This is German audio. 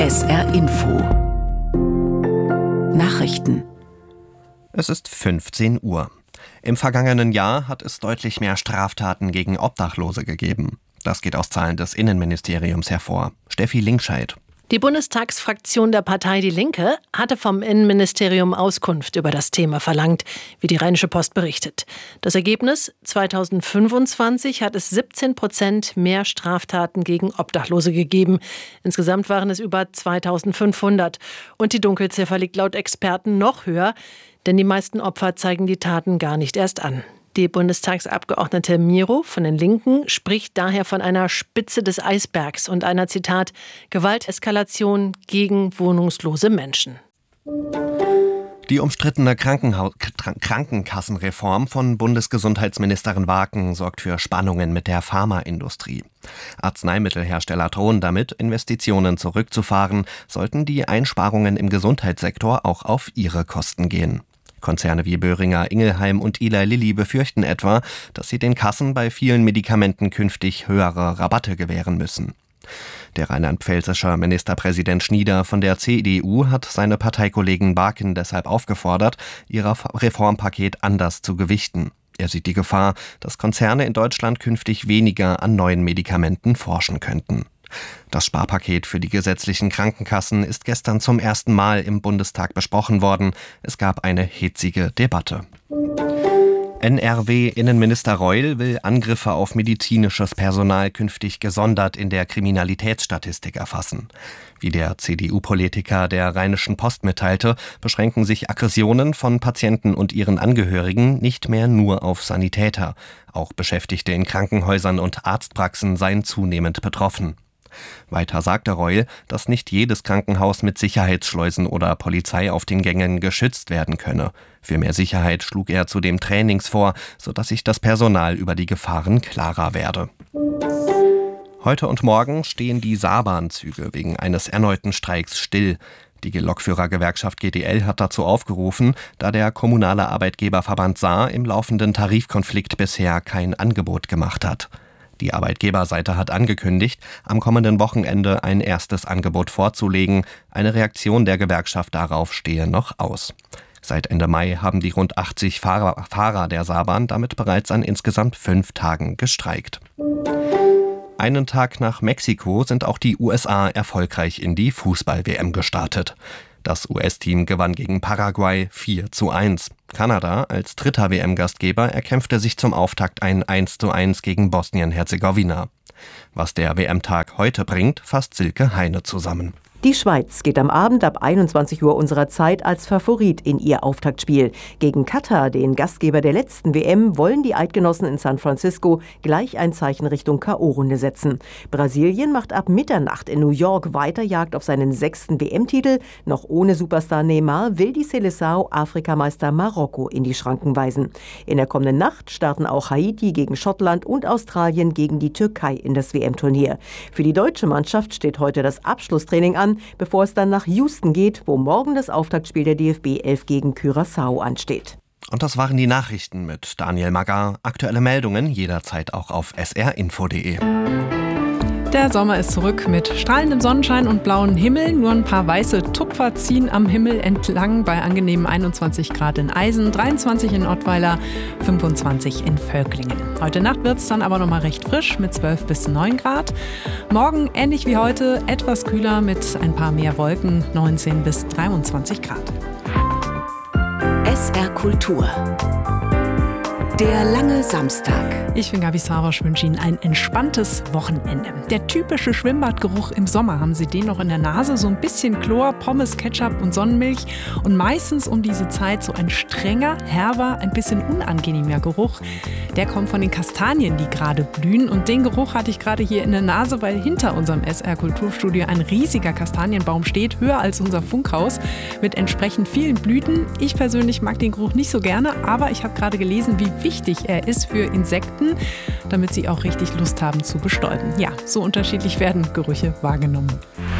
SR Info Nachrichten. Es ist 15 Uhr. Im vergangenen Jahr hat es deutlich mehr Straftaten gegen Obdachlose gegeben. Das geht aus Zahlen des Innenministeriums hervor. Steffi Linkscheid. Die Bundestagsfraktion der Partei Die Linke hatte vom Innenministerium Auskunft über das Thema verlangt, wie die Rheinische Post berichtet. Das Ergebnis: 2025 hat es 17% mehr Straftaten gegen Obdachlose gegeben. Insgesamt waren es über 2500. Und die Dunkelziffer liegt laut Experten noch höher, denn die meisten Opfer zeigen die Taten gar nicht erst an. Die Bundestagsabgeordnete Miro von den Linken spricht daher von einer Spitze des Eisbergs und einer, Zitat, Gewalteskalation gegen wohnungslose Menschen. Die umstrittene Krankenkassenreform von Bundesgesundheitsministerin Waken sorgt für Spannungen mit der Pharmaindustrie. Arzneimittelhersteller drohen damit, Investitionen zurückzufahren, sollten die Einsparungen im Gesundheitssektor auch auf ihre Kosten gehen. Konzerne wie Boehringer Ingelheim und Eli Lilly befürchten etwa, dass sie den Kassen bei vielen Medikamenten künftig höhere Rabatte gewähren müssen. Der rheinland-pfälzische Ministerpräsident Schnieder von der CDU hat seine Parteikollegen Waken deshalb aufgefordert, ihr Reformpaket anders zu gewichten. Er sieht die Gefahr, dass Konzerne in Deutschland künftig weniger an neuen Medikamenten forschen könnten. Das Sparpaket für die gesetzlichen Krankenkassen ist gestern zum ersten Mal im Bundestag besprochen worden. Es gab eine hitzige Debatte. NRW-Innenminister Reul will Angriffe auf medizinisches Personal künftig gesondert in der Kriminalitätsstatistik erfassen. Wie der CDU-Politiker der Rheinischen Post mitteilte, beschränken sich Aggressionen von Patienten und ihren Angehörigen nicht mehr nur auf Sanitäter. Auch Beschäftigte in Krankenhäusern und Arztpraxen seien zunehmend betroffen. Weiter sagte Reul, dass nicht jedes Krankenhaus mit Sicherheitsschleusen oder Polizei auf den Gängen geschützt werden könne. Für mehr Sicherheit schlug er zudem Trainings vor, sodass sich das Personal über die Gefahren klarer werde. Heute und morgen stehen die Saarbahnzüge wegen eines erneuten Streiks still. Die Lokführergewerkschaft GDL hat dazu aufgerufen, da der kommunale Arbeitgeberverband Saar im laufenden Tarifkonflikt bisher kein Angebot gemacht hat. Die Arbeitgeberseite hat angekündigt, am kommenden Wochenende ein erstes Angebot vorzulegen. Eine Reaktion der Gewerkschaft darauf stehe noch aus. Seit Ende Mai haben die rund 80 Fahrer der Saarbahn damit bereits an insgesamt 5 Tagen gestreikt. Einen Tag nach Mexiko sind auch die USA erfolgreich in die Fußball-WM gestartet. Das US-Team gewann gegen Paraguay 4:1. Kanada als dritter WM-Gastgeber erkämpfte sich zum Auftakt ein 1:1 gegen Bosnien-Herzegowina. Was der WM-Tag heute bringt, fasst Silke Heine zusammen. Die Schweiz geht am Abend ab 21 Uhr unserer Zeit als Favorit in ihr Auftaktspiel. Gegen Katar, den Gastgeber der letzten WM, wollen die Eidgenossen in San Francisco gleich ein Zeichen Richtung K.O.-Runde setzen. Brasilien macht ab Mitternacht in New York weiter Jagd auf seinen 6. WM-Titel. Noch ohne Superstar Neymar will die Seleção Afrikameister Marokko in die Schranken weisen. In der kommenden Nacht starten auch Haiti gegen Schottland und Australien gegen die Türkei in das WM-Turnier. Für die deutsche Mannschaft steht heute das Abschlusstraining an, bevor es dann nach Houston geht, wo morgen das Auftaktspiel der DFB 11 gegen Curaçao ansteht. Und das waren die Nachrichten mit Daniel Magar. Aktuelle Meldungen jederzeit auch auf srinfo.de. Der Sommer ist zurück mit strahlendem Sonnenschein und blauem Himmel. Nur ein paar weiße Tupfer ziehen am Himmel entlang bei angenehmen 21 Grad in Eisen, 23 in Ottweiler, 25 in Völklingen. Heute Nacht wird es dann aber noch mal recht frisch mit 12 bis 9 Grad. Morgen ähnlich wie heute etwas kühler mit ein paar mehr Wolken, 19 bis 23 Grad. SR Kultur. Der lange Samstag. Ich bin Gabi Sarosch, wünsche Ihnen ein entspanntes Wochenende. Der typische Schwimmbadgeruch im Sommer, haben Sie den noch in der Nase? So ein bisschen Chlor, Pommes, Ketchup und Sonnenmilch. Und meistens um diese Zeit so ein strenger, herber, ein bisschen unangenehmer Geruch. Der kommt von den Kastanien, die gerade blühen. Und den Geruch hatte ich gerade hier in der Nase, weil hinter unserem SR Kulturstudio ein riesiger Kastanienbaum steht, höher als unser Funkhaus, mit entsprechend vielen Blüten. Ich persönlich mag den Geruch nicht so gerne, aber ich habe gerade gelesen, wie wichtig er ist für Insekten, damit sie auch richtig Lust haben zu bestäuben. Ja, so unterschiedlich werden Gerüche wahrgenommen.